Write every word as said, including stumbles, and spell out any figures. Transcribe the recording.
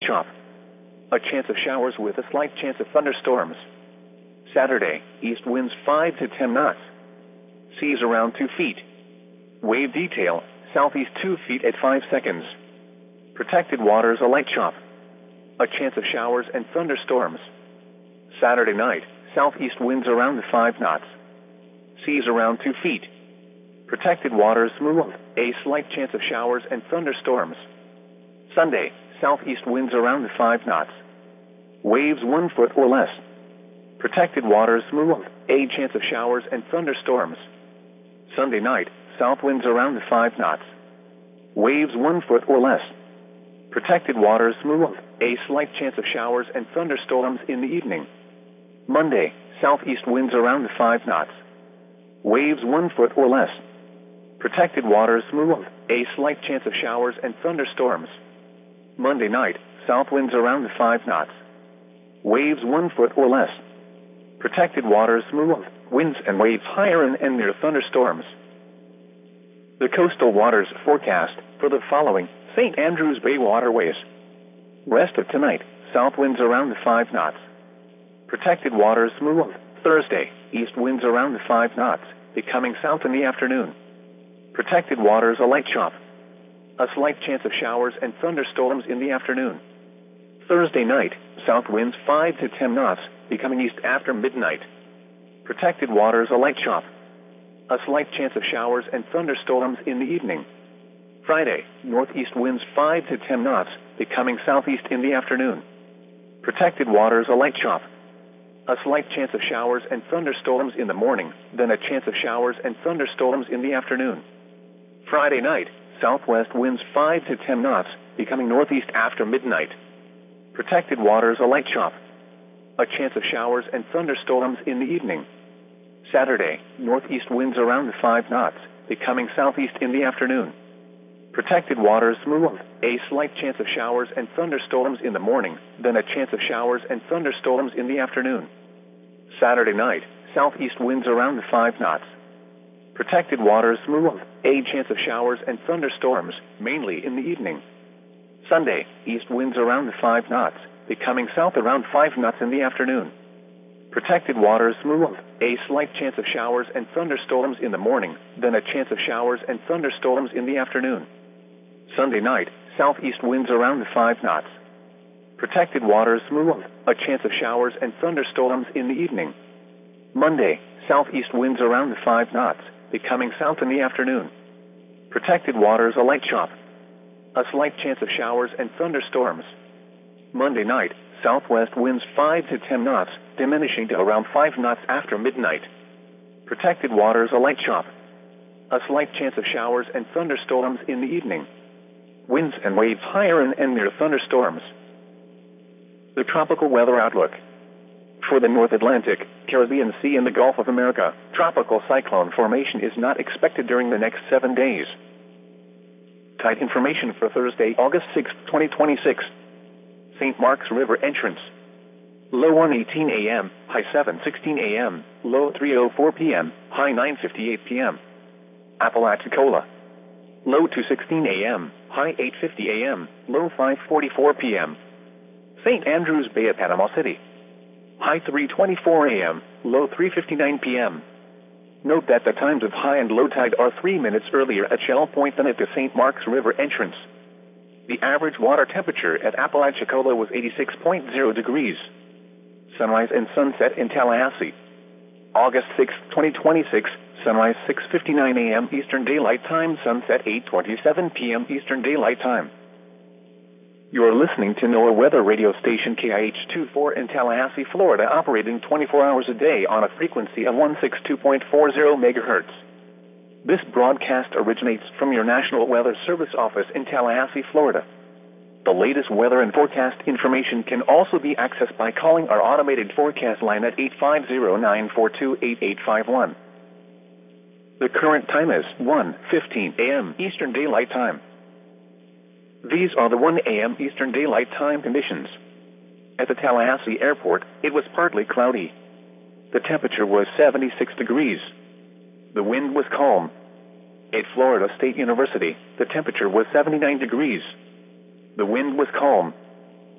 chop. A chance of showers with a slight chance of thunderstorms. Saturday, east winds five to ten knots. Seas around two feet. Wave detail, southeast two feet at five seconds. Protected waters a light chop. A chance of showers and thunderstorms. Saturday night, southeast winds around five knots. Seas around two feet. Protected waters smooth. A slight chance of showers and thunderstorms. Sunday, southeast winds around five knots. Waves one foot or less. Protected waters smooth. A chance of showers and thunderstorms. Sunday night, south winds around five knots. Waves one foot or less. Protected waters smooth. A slight chance of showers and thunderstorms in the evening. Monday, southeast winds around five knots. Waves one foot or less. Protected waters smooth. A slight chance of showers and thunderstorms. Monday night, south winds around five knots. Waves one foot or less. Protected waters smooth. Winds and waves higher and, and near thunderstorms. The coastal waters forecast for the following Saint Andrews Bay waterways. Rest of tonight, south winds around five knots. Protected waters smooth. Thursday, east winds around five knots, becoming south in the afternoon. Protected waters a light chop. A slight chance of showers and thunderstorms in the afternoon. Thursday night, south winds five to ten knots, becoming east after midnight. Protected waters a light chop. A slight chance of showers and thunderstorms in the evening. Friday, northeast winds five to ten knots, becoming southeast in the afternoon. Protected waters a light chop. A slight chance of showers and thunderstorms in the morning, then a chance of showers and thunderstorms in the afternoon. Friday night, southwest winds five to ten knots, becoming northeast after midnight. Protected waters a light chop. A chance of showers and thunderstorms in the evening. Saturday, northeast winds around five knots, becoming southeast in the afternoon. Protected waters smooth. A slight chance of showers and thunderstorms in the morning, then a chance of showers and thunderstorms in the afternoon. Saturday night, southeast winds around five knots. Protected waters smooth. A chance of showers and thunderstorms, mainly in the evening. Sunday, east winds around five knots, becoming south around five knots in the afternoon. Protected waters smooth. A slight chance of showers and thunderstorms in the morning, then a chance of showers and thunderstorms in the afternoon. Sunday night, southeast winds around five knots. Protected waters smooth. A chance of showers and thunderstorms in the evening. Monday, southeast winds around five knots, becoming south in the afternoon. Protected waters a light chop. A slight chance of showers and thunderstorms. Monday night, southwest winds five to ten knots, diminishing to around five knots after midnight. Protected waters a light chop. A slight chance of showers and thunderstorms in the evening. Winds and waves higher and, and near thunderstorms. The tropical weather outlook. For the North Atlantic, Caribbean Sea, and the Gulf of America, tropical cyclone formation is not expected during the next seven days. Tide information for Thursday, August sixth, twenty twenty-six. Saint Mark's River entrance. Low one eighteen a m, high seven sixteen a m, low three oh four p m, high nine fifty-eight p m Apalachicola. Low two sixteen a m, high eight fifty a m, low five forty-four p m Saint Andrews Bay at Panama City. High three twenty-four a m, low three fifty-nine p m Note that the times of high and low tide are three minutes earlier at Shell Point than at the Saint Mark's River entrance. The average water temperature at Apalachicola was eighty-six point zero degrees. Sunrise and sunset in Tallahassee. August sixth, twenty twenty-six, sunrise six fifty-nine a m Eastern Daylight Time, sunset eight twenty-seven p m Eastern Daylight Time. You are listening to NOAA weather radio station K I H twenty-four in Tallahassee, Florida, operating twenty-four hours a day on a frequency of one sixty-two point four zero megahertz. This broadcast originates from your National Weather Service office in Tallahassee, Florida. The latest weather and forecast information can also be accessed by calling our automated forecast line at eight five zero, nine four two, eight eight five one. The current time is one fifteen a m Eastern Daylight Time. These are the one a m Eastern Daylight Time conditions. At the Tallahassee Airport, it was partly cloudy. The temperature was seventy-six degrees. The wind was calm. At Florida State University, the temperature was seventy-nine degrees. The wind was calm.